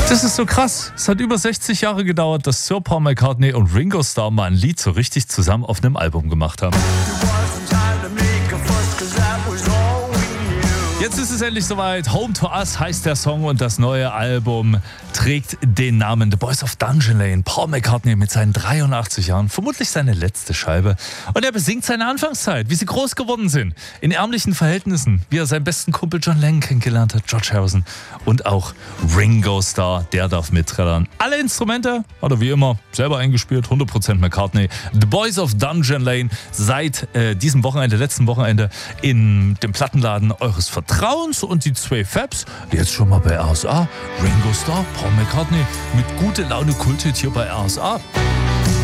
Das ist so krass. Es hat über 60 Jahre gedauert, dass Sir Paul McCartney und Ringo Starr mal ein Lied so richtig zusammen auf einem Album gemacht haben. Jetzt ist es endlich soweit. Home to Us heißt der Song und das neue Album trägt den Namen The Boys of Dungeon Lane. Paul McCartney mit seinen 83 Jahren, vermutlich seine letzte Scheibe. Und er besingt seine Anfangszeit, wie sie groß geworden sind. In ärmlichen Verhältnissen, wie er seinen besten Kumpel John Lennon kennengelernt hat, George Harrison. Und auch Ringo Starr, der darf mitträllern. Alle Instrumente hat er wie immer selber eingespielt, 100% McCartney. The Boys of Dungeon Lane seit diesem Wochenende, letzten Wochenende in dem Plattenladen eures Vertrauens und die zwei Fabs jetzt schon mal bei RSA. Ringo Starr, Paul McCartney mit gute Laune Kulthit hier bei RSA.